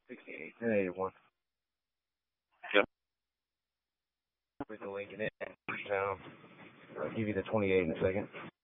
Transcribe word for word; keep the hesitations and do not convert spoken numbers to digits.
sixty-eight, ten eighty-one. Yep. With the link in it. Um, I'll give you the twenty-eight in a second.